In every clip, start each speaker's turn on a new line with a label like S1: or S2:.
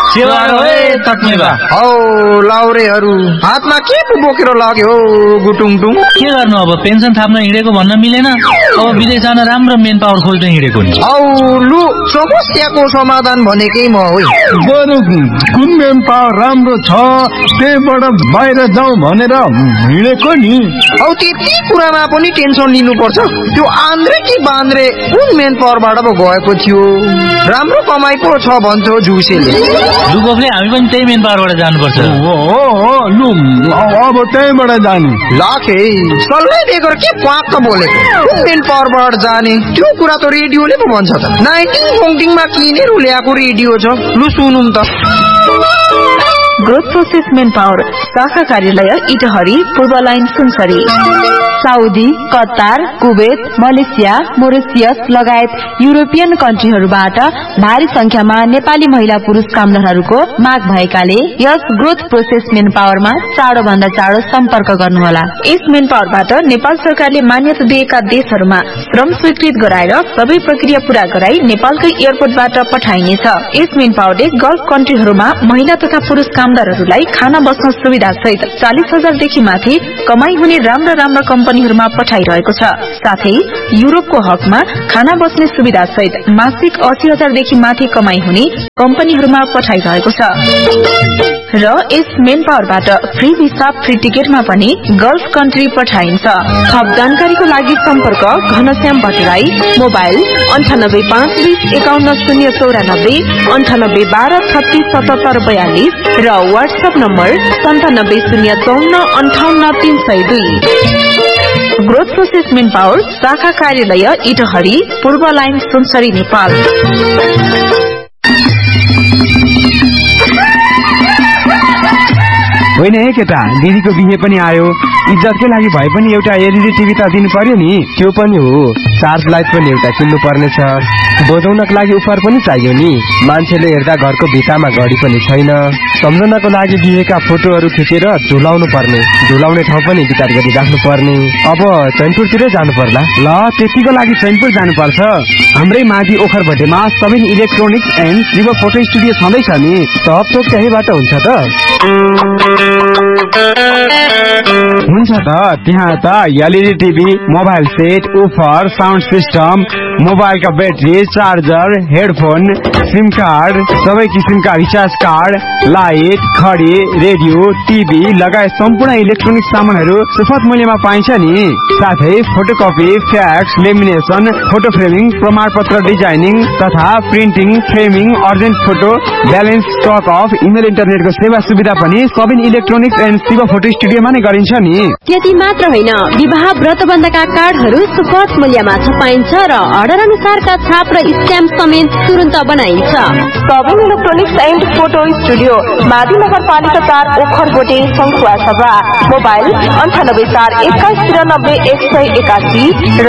S1: हौ लाउरेहरू हातमा के पो बोकेर लाग्यो गुटुङटुङ?
S2: के गर्नु अब, पेन्सन थाप्न हिँडेको भन्न मिलेन। अब विदेश जान राम्रो मेन पावर खोल्न हिँडेको नि।
S1: औ लु समस्याको समाधान भनेकै म हो।
S3: बरु कुन मेन पावर राम्रो छ त्यहीबाट बाहिर जाउँ भनेर हिँडेको नि।
S1: औ त्यति कुरामा पनि टेन्सन लिनुपर्छ? त्यो आन्द्रे कि बान्द्रे कुन मेन पावरबाट पो गएको थियो? राम्रो कमाइ पो छ भन्छ जुसेले।
S2: लु गोफले हामी पनि त्यही मेन पावरबाट जानुपर्छ।
S3: लु अब त्यहीबाट जाने।
S1: लाखे सल्लाह बेगर के पाक्क बोलेको? कुन मेन पावरबाट जाने? त्यो कुरा त रेडियोले पो भन्छ त। 19 किनेर ल्याएको रेडियो छ। लु सुनौँ त।
S4: ग्रोथ प्रोसेस मेन पावर शाखा कार्यालय इटहरी, पूर्व line Sunsari. Saudi, Qatar, Kuwait, Malaysia, Mauritius लगायत युरोपियन कन्ट्रीहरूबाट भारी संख्यामा नेपाली महिला पुरुष कामदारहरूको माग भएकाले यस ग्रोथ प्रोसेस मेन पावरमा चाँडो भन्दा चाँडो सम्पर्क गर्नुहोला। यस मेन पावरबाट नेपाल सरकारले मान्यता दिएका देशहरूमा श्रम स्वीकृत गराएर सबै प्रक्रिया पूरा गराई नेपालकै एयरपोर्टबाट पठाइनेछ। यस मेन पावरले गल्फ कन्ट्रीहरूमा महिला तथा पुरुष कामदारहरूलाई खाना बस्न सुविधा सहित 40,000 देखि माथि कमाई हुने राम्रा राम्रा कम्पनीहरूमा पठाइरहेको छ। साथै युरोपको हकमा खाना बस्ने सुविधा सहित मासिक 80,000 देखि माथि कमाई हुने कम्पनीहरूमा पठाइरहेको छ। र यस मेन पावरबाट फ्री भिसा फ्री टिकटमा पनि गल्फ कन्ट्री पठाइन्छ। थप जानकारीको लागि सम्पर्क घनश्याम भट्टराई, मोबाइल 9852510094, 9812367742 र WhatsApp number 9705458302। Growth process main power शाखा कार्यालय इटहरी, पूर्व लाइन सुनसरी, नेपाल।
S5: होइन हे केटा, दिदीको बिहे पनि आयो, इज्जतकै लागि भए पनि एउटा एलइडी टिभी त दिनु पर्यो नि।
S6: त्यो पनि हो, चार्ज लाइट पनि एउटा किन्नु पर्नेछ, बजाउनको लागि उपहार पनि चाहियो नि। मान्छेले हेर्दा घरको भित्तामा घडी पनि छैन। सम्झनाको लागि बिहेका फोटोहरू खिचेर झुलाउनु पर्ने, झुलाउने ठाउँ पनि विचार गरी राख्नु पर्ने। अब चैनपुरतिरै जानु पर्ला।
S5: ल त्यतिको लागि चैनपुर जानुपर्छ। हाम्रै माथि ओखर भट्टेमा Sabin electronics and Shiv photo studio छँदैछ नि।
S6: सब थोक त्यहीबाट हुन्छ त?
S5: हुन्छ त, त्यहाँ त LED TV, mobile set, उफर, sound system, मोबाइलका battery, charger, headphone, SIM card, सबै किसिमका रिचार्ज कार्ड, लाइट, खडी, रेडियो, टिभी लगायत सम्पूर्ण इलेक्ट्रोनिक सामानहरू सुपथ मूल्यमा पाइन्छ नि। साथै photocopy, fax, lamination, photo framing, प्रमाणपत्र डिजाइनिङ तथा printing, framing, urgent photo, balance, stock of, email इन्टरनेटको सेवा सुविधा पनि Sabin electronics and Shiv photo स्टुडियोमा नै गरिन्छ नि।
S7: त्यति मात्र होइन, विवाह व्रतबन्धका कार्डहरू सुपथ मूल्यमा छपाइन्छ र अर्डर अनुसारका छाप र स्ट्याम्प समेत तुरन्त बनाइन्छ।
S4: Sabin electronics and photo studio, मादी नगरपालिका 4, ओखरबोटे, सङ्खुवा सभा। मोबाइल 9841919181 र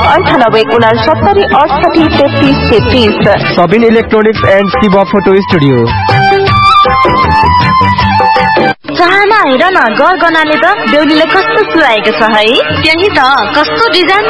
S4: 9869683333।
S6: Sabin electronics and Shiv photo studio.
S4: चाहना हेर न, गरगनाले त बेहुलीले कस्तो सुहाएको छ है। त्यही त, कस्तो डिजाइन